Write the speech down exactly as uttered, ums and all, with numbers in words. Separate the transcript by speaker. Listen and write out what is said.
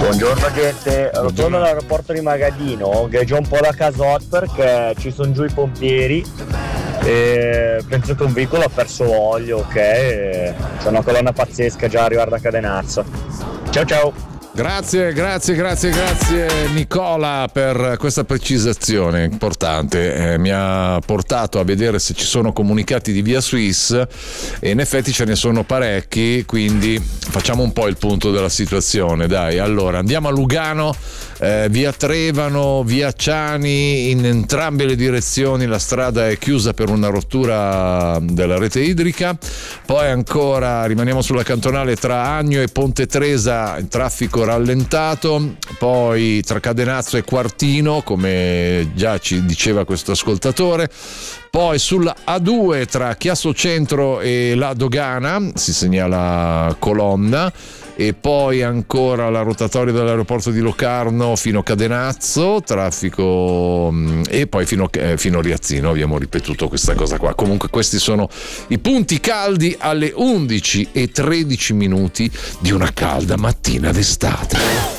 Speaker 1: Buongiorno gente, sono all'aeroporto di Magadino che è già un po' da casotto perché ci sono giù i pompieri e penso che un veicolo ha perso olio, ok? C'è una colonna pazzesca già arrivare da Cadenazzo. Ciao ciao!
Speaker 2: Grazie, grazie, grazie, grazie Nicola per questa precisazione importante. Eh, mi ha portato a vedere se ci sono comunicati di Via Swiss e in effetti ce ne sono parecchi, quindi facciamo un po' il punto della situazione. Dai, allora andiamo a Lugano, eh, via Trevano, via Ciani, in entrambe le direzioni la strada è chiusa per una rottura della rete idrica. Poi ancora rimaniamo sulla cantonale tra Agno e Ponte Tresa, traffico rallentato. Poi tra Cadenazzo e Quartino, come già ci diceva questo ascoltatore. Poi sulla A due tra Chiasso Centro e la Dogana si segnala colonna. E poi ancora la rotatoria dell'aeroporto di Locarno fino a Cadenazzo, traffico, e poi fino, eh, fino a Riazzino. Abbiamo ripetuto questa cosa qua. Comunque questi sono i punti caldi alle undici e tredici minuti di una calda mattina d'estate.